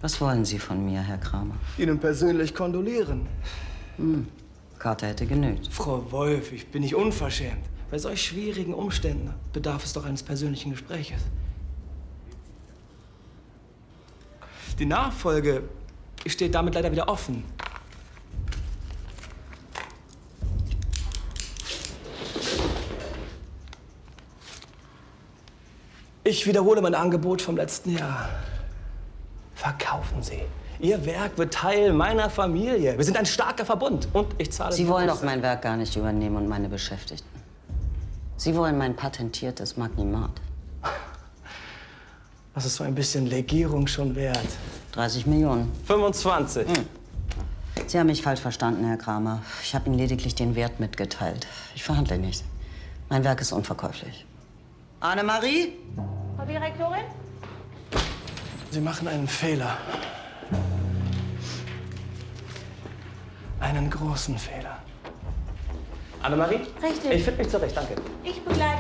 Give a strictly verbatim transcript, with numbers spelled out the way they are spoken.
Was wollen Sie von mir, Herr Kramer? Ihnen persönlich kondolieren. Hm. Karte hätte genügt. Frau Wolf, ich bin nicht unverschämt. Bei solch schwierigen Umständen bedarf es doch eines persönlichen Gespräches. Die Nachfolge steht damit leider wieder offen. Ich wiederhole mein Angebot vom letzten Jahr. Verkaufen Sie. Ihr Werk wird Teil meiner Familie. Wir sind ein starker Verbund und ich zahle... Sie wollen doch mein Werk gar nicht übernehmen und meine Beschäftigten. Sie wollen mein patentiertes Magnimat. Was ist so ein bisschen Legierung schon wert? dreißig Millionen. fünfundzwanzig. Hm. Sie haben mich falsch verstanden, Herr Kramer. Ich habe Ihnen lediglich den Wert mitgeteilt. Ich verhandle nicht. Mein Werk ist unverkäuflich. Annemarie? Frau Direktorin? Sie machen einen Fehler. Einen großen Fehler. Annemarie? Richtig. Ich finde mich zurecht, danke. Ich begleite